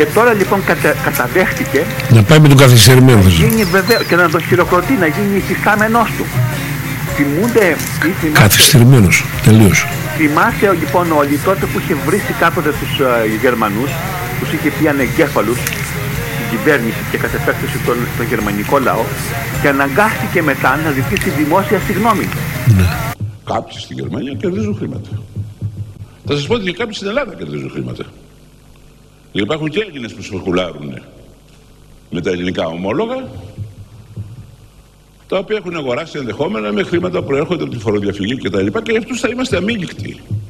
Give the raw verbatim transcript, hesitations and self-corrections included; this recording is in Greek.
Και τώρα λοιπόν κατα, καταδέχτηκε να πάει με τον καθυστερημένο. Να γίνει βεβαίως και να τον χειροκροτεί, να γίνει υφιστάμενός του. Θυμούνται ή καθυστερημένος, τελείως. Θυμάσαι λοιπόν όλοι τότε που είχε βρήσει κάποτε τους uh, Γερμανούς, τους είχε πει ανεγκέφαλους στην κυβέρνηση και κατ' επέκταση στον, στον γερμανικό λαό και αναγκάστηκε μετά να ζητήσει δημόσια συγγνώμη. Ναι. Κάποιοι στη Γερμανία κερδίζουν χρήματα. Θα σας πω ότι και κάποιοι στην Ελλάδα κερδίζουν χρήματα. Γιατί υπάρχουν και Έλληνες που σπεκουλάρουν με τα ελληνικά ομόλογα, τα οποία έχουν αγοράσει ενδεχόμενα με χρήματα που προέρχονται από τη φοροδιαφυγή κτλ. Και, και για αυτούς θα είμαστε αμήλικτοι.